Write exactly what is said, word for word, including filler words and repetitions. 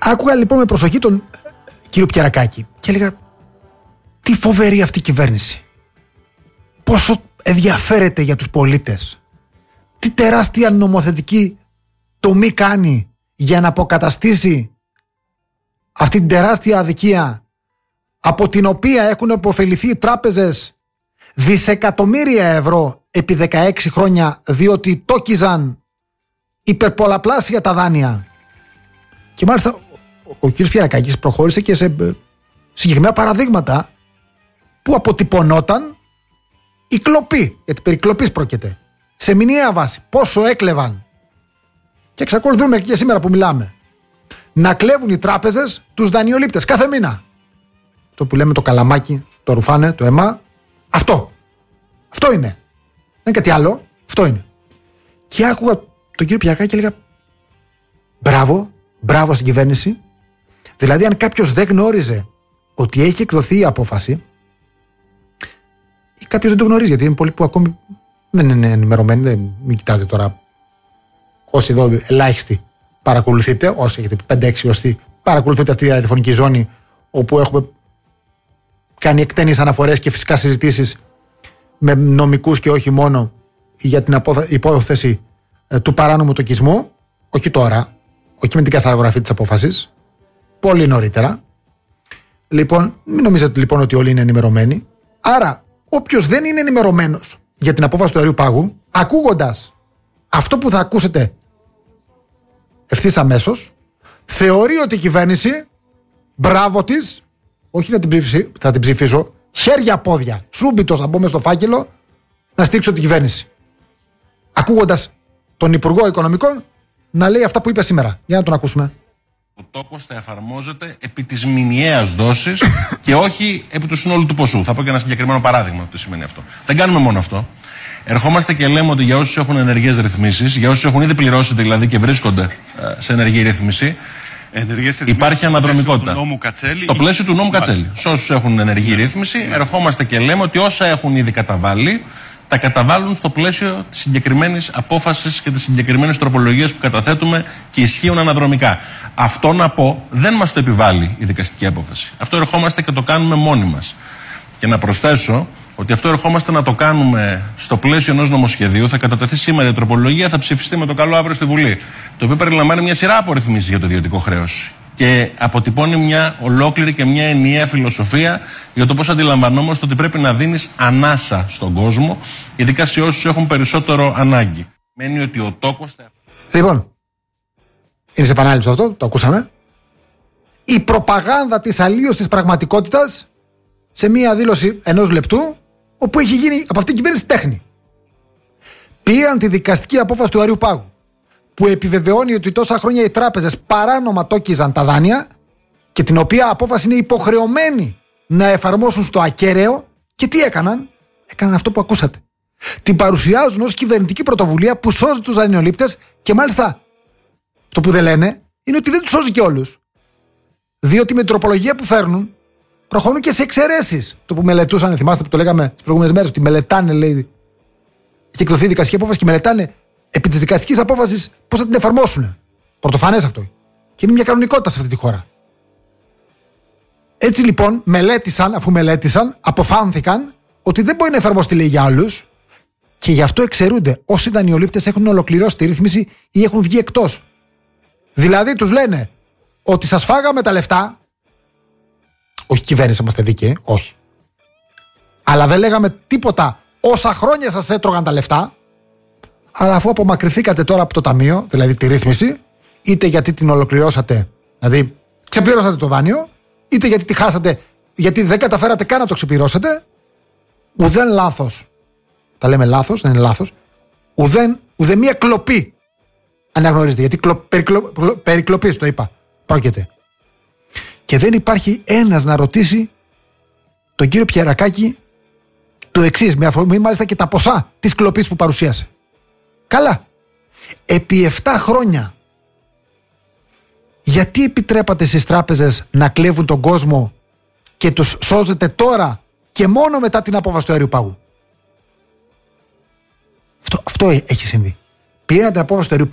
Άκουγα λοιπόν με προσοχή τον κύριο Πιερακάκη και έλεγα, τι φοβερή αυτή η κυβέρνηση. Πόσο ενδιαφέρεται για τους πολίτες. Τι τεράστια νομοθετική τομή κάνει για να αποκαταστήσει αυτή την τεράστια αδικία από την οποία έχουν υποφεληθεί οι τράπεζες δισεκατομμύρια ευρώ επί δεκαέξι χρόνια, διότι τόκιζαν υπερπολαπλάσια τα δάνεια. Και μάλιστα ο κ. Πιερακάκης προχώρησε και σε συγκεκριμένα παραδείγματα που αποτυπωνόταν η κλοπή, γιατί περί κλοπής πρόκειται, σε μηνιαία βάση. Πόσο έκλεβαν. Και εξακολουθούμε και σήμερα που μιλάμε να κλέβουν οι τράπεζες τους δανειολήπτες κάθε μήνα. Το που λέμε το καλαμάκι, το ρουφάνε, το αίμα. Αυτό. Αυτό είναι. Δεν είναι κάτι άλλο. Αυτό είναι. Και άκουγα τον κύριο Πιερακάκη και έλεγα, μπράβο, μπράβο στην κυβέρνηση. Δηλαδή, αν κάποιος δεν γνώριζε ότι έχει εκδοθεί η απόφαση, ή κάποιος δεν το γνωρίζει, γιατί είναι πολλοί που ακόμη δεν είναι ενημερωμένοι, δεν, μην κοιτάτε τώρα. Όσοι εδώ ελάχιστοι παρακολουθείτε, όσοι έχετε πέντε έξι ωστοί, παρακολουθείτε αυτή τη ραδιοφωνική ζώνη όπου έχουμε κάνει εκτένειες αναφορές και φυσικά συζητήσεις με νομικούς και όχι μόνο για την υπόθεση ε, του παράνομου τοκισμού. Όχι τώρα, όχι με την καθαρογραφή της απόφασης, πολύ νωρίτερα. Λοιπόν, μην νομίζετε λοιπόν ότι όλοι είναι ενημερωμένοι. Άρα, όποιος δεν είναι ενημερωμένος για την απόφαση του αερίου πάγου, ακούγοντας αυτό που θα ακούσετε ευθύς αμέσως, θεωρεί ότι η κυβέρνηση, μπράβο της, όχι να την, ψηφι, θα την ψηφίσω, χέρια πόδια, σούμπιτος να μπω μες στο φάκελο να στήριξω την κυβέρνηση. Ακούγοντας τον Υπουργό Οικονομικών να λέει αυτά που είπε σήμερα. Για να τον ακούσουμε. Ο τόκος θα εφαρμόζεται επί της μηνιαίας δόσης και όχι επί του συνόλου του ποσού. Θα πω και ένα συγκεκριμένο παράδειγμα τι σημαίνει αυτό. Δεν κάνουμε μόνο αυτό. Ερχόμαστε και λέμε ότι για όσους έχουν ενεργές ρυθμίσεις, για όσους έχουν ήδη πληρώσει δηλαδή και βρίσκονται σε ενεργή ρύθμιση, υπάρχει αναδρομικότητα. Στο πλαίσιο του νόμου Κατσέλη. Σε όσους έχουν ενεργή ρύθμιση, ερχόμαστε και λέμε ότι όσα έχουν ήδη καταβάλει, τα καταβάλουν στο πλαίσιο της συγκεκριμένης απόφασης και της συγκεκριμένης τροπολογίας που καταθέτουμε και ισχύουν αναδρομικά. Αυτό να πω δεν μας το επιβάλλει η δικαστική απόφαση. Αυτό ερχόμαστε και το κάνουμε μόνοι μας. Και να προσθέσω ότι αυτό ερχόμαστε να το κάνουμε στο πλαίσιο ενός νομοσχεδίου. Θα κατατεθεί σήμερα η τροπολογία, θα ψηφιστεί με το καλό αύριο στη Βουλή. Το οποίο περιλαμβάνει μια σειρά από ρυθμίσεις για το ιδιωτικό χρέος. Και αποτυπώνει μια ολόκληρη και μια ενιαία φιλοσοφία για το πώς αντιλαμβανόμαστε ότι πρέπει να δίνεις ανάσα στον κόσμο, ειδικά σε όσους έχουν περισσότερο ανάγκη. Μένει ότι ο τόκος θα... Λοιπόν, είναι σε επανάληψη αυτό, το ακούσαμε. Η προπαγάνδα της αλλίωσης της πραγματικότητας σε μια δήλωση ενός λεπτού, όπου έχει γίνει από αυτήν την κυβέρνηση τέχνη. Πήραν τη δικαστική απόφαση του αερίου πάγου, που επιβεβαιώνει ότι τόσα χρόνια οι τράπεζες παράνομα τόκιζαν τα δάνεια και την οποία απόφαση είναι υποχρεωμένοι να εφαρμόσουν στο ακέραιο. Και τι έκαναν? Έκαναν αυτό που ακούσατε. Την παρουσιάζουν ως κυβερνητική πρωτοβουλία που σώζει τους δανειολήπτες και μάλιστα το που δεν λένε είναι ότι δεν τους σώζει και όλους. Διότι με την τροπολογία που φέρνουν προχωρούν και σε εξαιρέσεις. Το που μελετούσαν, θυμάστε που το λέγαμε τις προηγούμενες μέρες, ότι μελετάνε, λέει, έχει εκδοθεί δικαστική απόφαση και μελετάνε επί της δικαστικής απόφασης πώς θα την εφαρμόσουν. Πρωτοφανές αυτό. Και είναι μια κανονικότητα σε αυτή τη χώρα. Έτσι λοιπόν μελέτησαν, αφού μελέτησαν, αποφάνθηκαν ότι δεν μπορεί να εφαρμοστεί, λέει, για άλλους και γι' αυτό εξαιρούνται όσοι δανειολήπτες έχουν ολοκληρώσει τη ρύθμιση ή έχουν βγει εκτός. Δηλαδή τους λένε ότι σας φάγαμε τα λεφτά. Όχι κυβέρνηση, είμαστε δίκαιοι, όχι. Αλλά δεν λέγαμε τίποτα όσα χρόνια σας έτρωγαν τα λεφτά. Αλλά αφού απομακρυνθήκατε τώρα από το ταμείο, δηλαδή τη ρύθμιση, είτε γιατί την ολοκληρώσατε, δηλαδή ξεπληρώσατε το δάνειο, είτε γιατί τη χάσατε, γιατί δεν καταφέρατε καν να το ξεπληρώσετε, ουδέν λάθος. Τα λέμε λάθος, δεν είναι λάθος. Ουδέν, ουδέν μία κλοπή αναγνωρίζετε, γιατί κλο, περικλο, περικλοπής το είπα, πρόκειται. Και δεν υπάρχει ένας να ρωτήσει τον κύριο Πιερακάκη το εξής, με αφορμή μάλιστα και τα ποσά της κλοπής που παρουσίασε. Καλά. Επί επτά χρόνια γιατί επιτρέπατε στις τράπεζες να κλέβουν τον κόσμο και τους σώζετε τώρα και μόνο μετά την απόφαση του αερίου πάγου? Αυτό, αυτό έχει συμβεί. Πήραν την απόφαση του αερίου